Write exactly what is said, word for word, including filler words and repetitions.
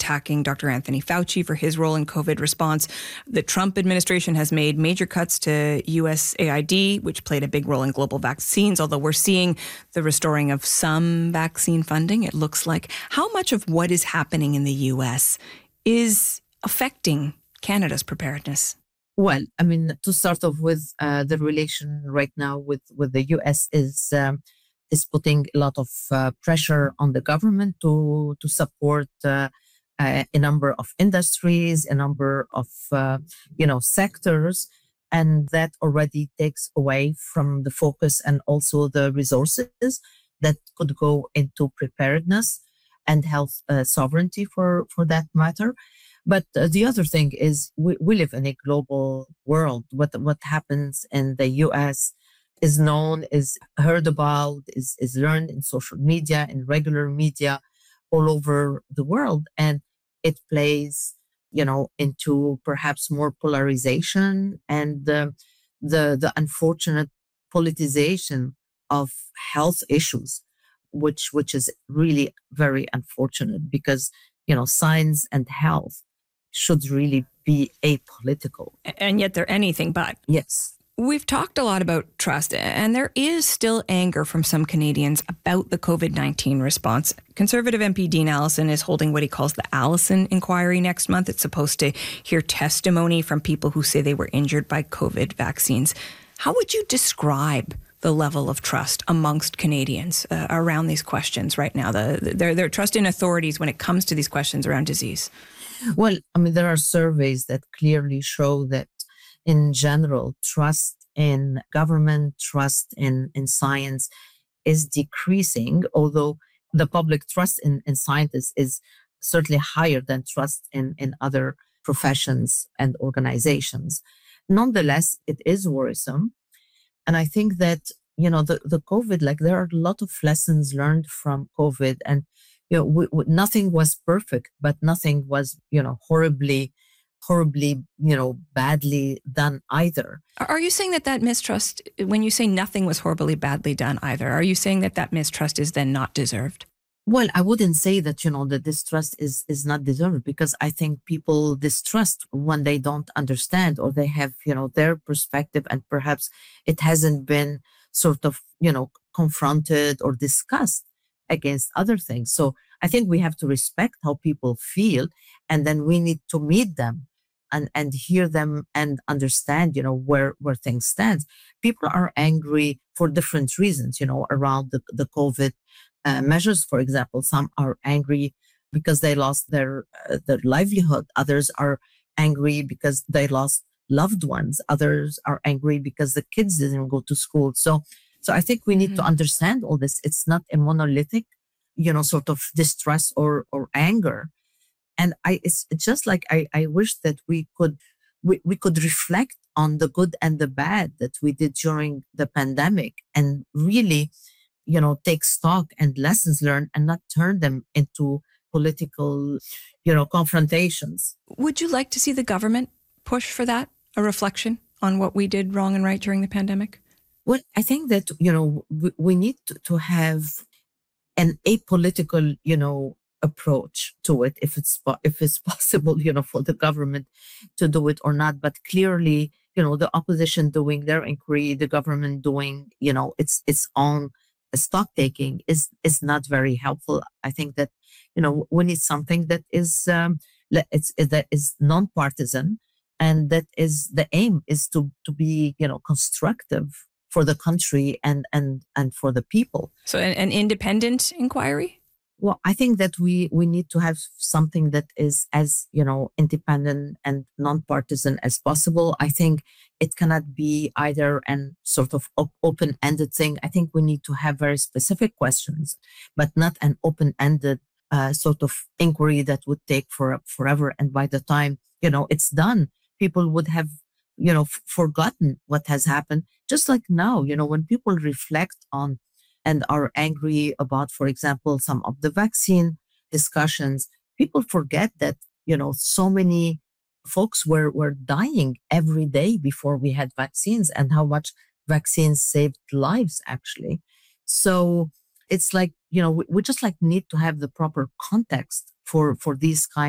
attacking Doctor Anthony Fauci for his role in COVID response. The Trump administration has made major cuts to U S A I D, which played a big role in global vaccines, although we're seeing the restoring of some vaccine funding, it looks like. How much of what is happening in the U S is affecting Canada's preparedness? Well, I mean, to start off with, uh, the relation right now with, with the U S is um, is putting a lot of uh, pressure on the government to to support uh, uh, a number of industries, a number of uh, you know sectors, and that already takes away from the focus and also the resources that could go into preparedness and health uh, sovereignty for for that matter. But uh, the other thing is we, we live in a global world. What what happens in the U S is known, is heard about, is, is learned in social media, in regular media all over the world. And it plays, you know, into perhaps more polarization and uh, the, the unfortunate politicization of health issues, which, which is really very unfortunate because, you know, science and health should really be apolitical. And yet they're anything but. Yes. We've talked a lot about trust, and there is still anger from some Canadians about the COVID nineteen response. Conservative M P Dean Allison is holding what he calls the Allison inquiry next month. It's supposed to hear testimony from people who say they were injured by COVID vaccines. How would you describe the level of trust amongst Canadians uh, around these questions right now, the, their, their trust in authorities when it comes to these questions around disease? Well, I mean, there are surveys that clearly show that in general, trust in government, trust in, in science is decreasing, although the public trust in, in scientists is certainly higher than trust in, in other professions and organizations. Nonetheless, it is worrisome. And I think that, you know, the, the COVID, like there are a lot of lessons learned from COVID, and, you know, we, we, nothing was perfect, but nothing was, you know, horribly horribly, you know, badly done either. Are you saying that that mistrust, when you say nothing was horribly badly done either, are you saying that that mistrust is then not deserved? Well, I wouldn't say that, you know, that distrust is, is not deserved, because I think people distrust when they don't understand or they have, you know, their perspective and perhaps it hasn't been sort of, you know, confronted or discussed against other things. So I think we have to respect how people feel, and then we need to meet them and, and hear them and understand, you know, where, where things stand. People are angry for different reasons, you know, around the, the COVID uh, measures, for example. Some are angry because they lost their, uh, their livelihood. Others are angry because they lost loved ones. Others are angry because the kids didn't go to school. So, so I think we need mm-hmm. to understand all this. It's not a monolithic, you know, sort of distress or, or anger. And I, it's just like, I, I wish that we could, we, we could reflect on the good and the bad that we did during the pandemic and really, you know, take stock and lessons learned and not turn them into political, you know, confrontations. Would you like to see the government push for that, a reflection on what we did wrong and right during the pandemic? Well, I think that, you know, we, we need to, to have an apolitical, you know, approach to it, if it's if it's possible, you know, for the government to do it or not. But clearly, you know, the opposition doing their inquiry, the government doing, you know, its its own stock taking is is not very helpful. I think that, you know, we need something that is um, it's that is non-partisan, and that is the aim is to to be, you know, constructive for the country and and and for the people. So an, an independent inquiry? Well, I think that we, we need to have something that is as, you know, independent and non-partisan as possible. I think it cannot be either an sort of op- open-ended thing. I think we need to have very specific questions, but not an open-ended uh, sort of inquiry that would take for forever. And by the time, you know, it's done, people would have, you know, f- forgotten what has happened. Just like now, you know, when people reflect on and are angry about, for example, some of the vaccine discussions, people forget that, you know, so many folks were, were dying every day before we had vaccines, and how much vaccines saved lives, actually. So it's like, you know, we, we just like need to have the proper context for, for these kinds